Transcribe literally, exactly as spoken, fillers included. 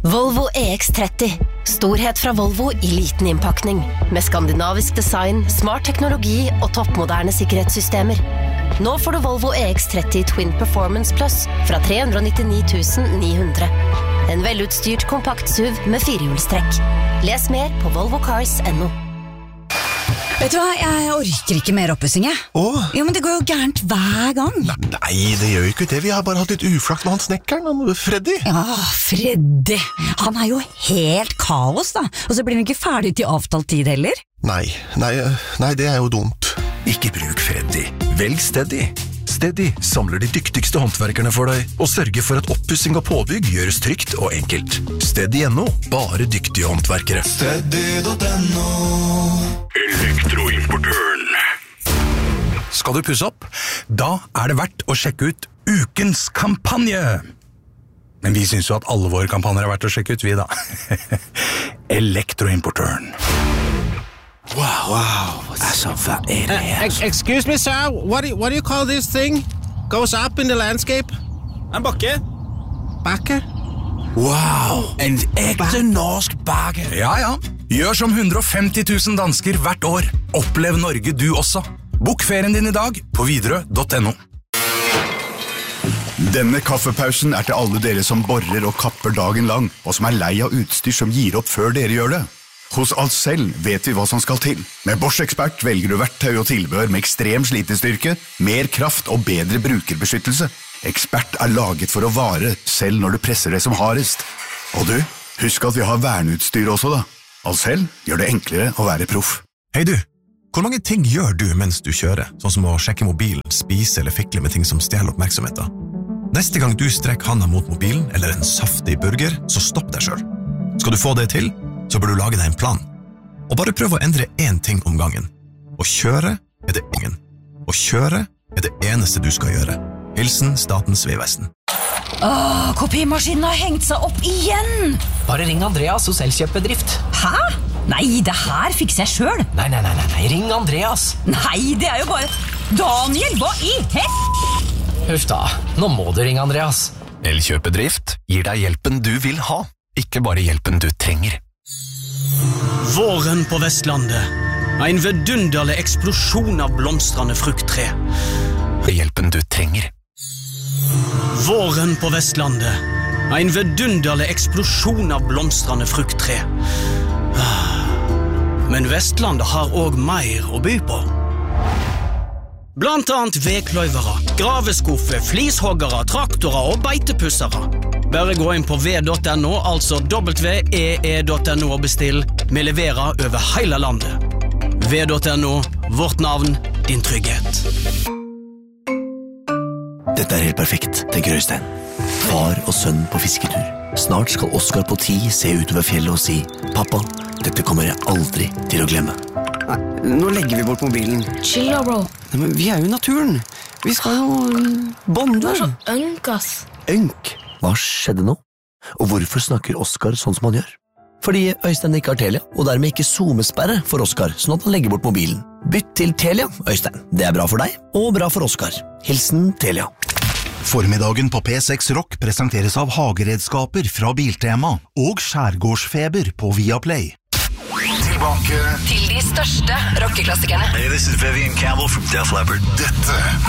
Volvo E X tretti. Storhet fra Volvo i liten innpakning. Med skandinavisk design, smart teknologi og toppmoderne sikkerhetssystemer. Nå får du Volvo E X tretti Twin Performance Plus fra tre hundre nittini tusen ni hundre. En velutstyrt kompakt S U V med firehjulstrekk. Les mer på volvo cars punktum no. Vet du hva, jeg orker ikke mer oppussing, jeg. Åh? Jo, men det går jo gærent hver gang. Nei, det gjør jo ikke det. Vi har bare hatt litt uflakt med han snekkeren, han Freddy. Ja, Freddy. Han er jo helt kaos, da. Og så blir han ikke ferdig til avtalt tid heller. Nei, nei, nei, det er jo dumt. Ikke bruk Freddy. Velg Steady. Steady samler de dyktigste håndverkerne for deg og sørger for at oppussing og påbygg gjøres trygt og enkelt. Steady punktum no. Bare dyktige håndverkere. Steady punktum no. Elektroimportøren. Skal du pusse opp? Da er det verdt å sjekke ut ukens kampanje. Men vi synes jo at alle våre kampanjer er verdt å sjekke ut, vi da. Elektroimportøren. Wow, wow. Altså, hva er det her? Uh, excuse me, sir. What do, you, what do you call this thing? Goes up in the landscape? En bakke. Bakke? Wow, en ekte norsk bakke. Ja, ja. Gjør som hundre og femti tusen dansker hvert år. Opplev Norge du også. Bok ferien din i dag på Widerøe punktum no. Denne kaffepausen er til alle dere som borer og kapper dagen lang, og som er lei av utstyr som gir opp før dere gjør det. Hos Ahlsell vet vi hva som skal til. Med Bosch Expert velger du verktøy og tilbehør med ekstrem slitestyrke, mer kraft og bedre brukerbeskyttelse. Expert er laget for å vare, selv når du presser det som hardest. Og du, husk at vi har verneutstyr også da. Ahlsell gjør det enklere å være proff. Hei du, hvor mange ting gjør du mens du kjører? Sånn som å sjekke mobilen, spise eller fikle med ting som stjeler oppmerksomheten. Neste gang du strekker handa mot mobilen eller en saftig burger, så stopp deg selv. Skal du få det til, så bør du lage deg en plan. Og bare prøv å endre én ting om gangen. Å kjøre er det ingen. Å kjøre er det eneste du skal gjøre. Hilsen Statens Vegvesen. Åh, kopimaskinen har hengt seg opp igjen! Bare ring Andreas hos Elkjøp-bedrift. Hæ? Nei, det her fikser jeg selv. Nei, nei, nei, nei, nei, ring Andreas. Nei, det er jo bare... Daniel, hva i hett? Huff da, nå må du ringe Andreas. Elkjøp-bedrift gir deg hjelpen du vil ha, ikke bare hjelpen du trenger. Våren på Vestlandet. En vidunderlig eksplosjon av blomstrende frukttre. Hjelpen du trenger. Våren på Vestlandet. En vidunderlig eksplosjon av blomstrende frukttre. Men Vestlandet har også mer å by på. Blant annet vedkløyvere, graveskuffer, flishoggere, traktorer og beitepussere. Bare gå inn på v punktum no, altså w e e punktum no og bestill. Vi leverer over hele landet. v punktum no, vårt navn, din trygghet. Dette er helt perfekt, tenker Øystein. Far og sønn på fisketur. Snart skal Oskar på ti se utover fjellet og si «Pappa, dette kommer jeg aldri til å glemme». Nei, nå legger vi bort mobilen. Chill da, bro. Nei, men vi er jo i naturen. Vi skal jo bonde. Du er så ønk, ass. Ønk? Hva skjedde nå? Og hvorfor snakker Oskar sånn som han gjør? Fordi Øystein ikke har Telia, og dermed ikke zoomesperre for Oskar, sånn at han legger bort mobilen. Bytt til Telia, Øystein. Det er bra for deg, og bra for Oskar. Hilsen Telia. Formiddagen på P seks Rock presenteres av hageredskaper fra Biltema og skjærgårdsfeber på Viaplay. Tilbake til de største rockeklassikerne. Hey, this is Vivian Campbell from Def Leppard. Dette